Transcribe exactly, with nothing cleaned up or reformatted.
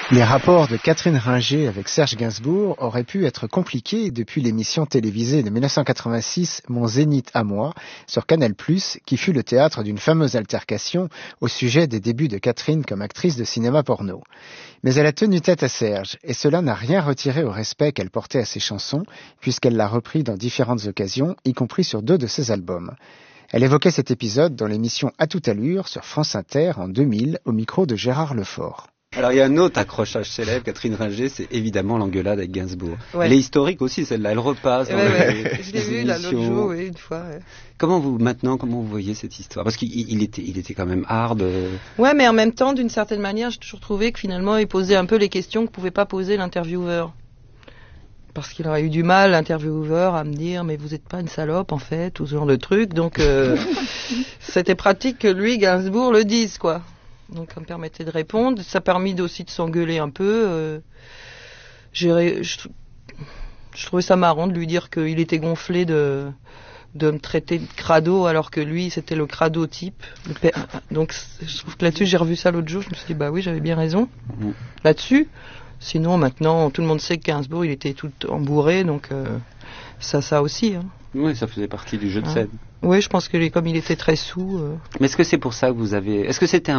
Les rapports de Catherine Ringer avec Serge Gainsbourg auraient pu être compliqués depuis l'émission télévisée de dix-neuf cent quatre-vingt-six Mon Zénith à moi sur Canal plus, qui fut le théâtre d'une fameuse altercation au sujet des débuts de Catherine comme actrice de cinéma porno. Mais elle a tenu tête à Serge, et cela n'a rien retiré au respect qu'elle portait à ses chansons, puisqu'elle l'a repris dans différentes occasions, y compris sur deux de ses albums. Elle évoquait cet épisode dans l'émission À toute allure sur France Inter en deux mille, au micro de Gérard Lefort. Alors il y a un autre accrochage célèbre, Catherine Ringer, c'est évidemment l'engueulade avec Gainsbourg. Ouais. Elle est historique aussi, celle-là, elle repasse dans ouais, les, ouais. Je l'ai les vue là l'autre émissions. jour, oui, une fois. Ouais. Comment vous, maintenant, comment vous voyez cette histoire? Parce qu'il il était, il était quand même hard. Euh... Ouais, mais en même temps, d'une certaine manière, j'ai toujours trouvé que finalement, il posait un peu les questions que pouvait pas poser l'intervieweur. Parce qu'il aurait eu du mal, l'intervieweur, à me dire « mais vous n'êtes pas une salope, en fait », ou ce genre de truc. Donc, euh, c'était pratique que lui, Gainsbourg, le dise, quoi. Donc, ça me permettait de répondre. Ça a permis aussi de s'engueuler un peu. Euh, j'ai, je, je trouvais ça marrant de lui dire qu'il était gonflé de, de me traiter de crado, alors que lui, c'était le crado type. Donc, je trouve que là-dessus, j'ai revu ça l'autre jour. Je me suis dit « bah oui, j'avais bien raison mmh. là-dessus ». Sinon, maintenant, tout le monde sait que Gainsbourg, il était tout embourré, donc euh, ça, ça aussi. Hein. Oui, ça faisait partie du jeu de scène. Oui, je pense que comme il était très sous... Euh... Mais est-ce que c'est pour ça que vous avez... Est-ce que c'était un